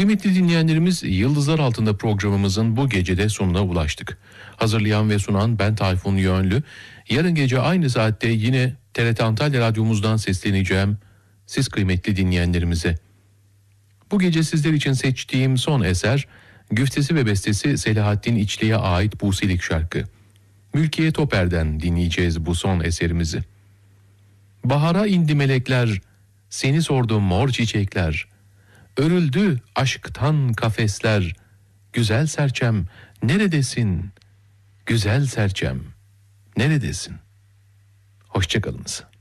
Kıymetli dinleyenlerimiz, Yıldızlar Altında programımızın bu gecede sonuna ulaştık. Hazırlayan ve sunan ben Tayfun Yönlü. Yarın gece aynı saatte yine TRT Antalya Radyomuzdan sesleneceğim siz kıymetli dinleyenlerimize. Bu gece sizler için seçtiğim son eser, güftesi ve bestesi Selahattin İçli'ye ait Buselik şarkı. Mülkiye Toper'den dinleyeceğiz bu son eserimizi. Bahara indi melekler, seni sordu mor çiçekler. Örüldü aşktan kafesler, güzel serçem neredesin? Güzel serçem neredesin? Hoşçakalınız.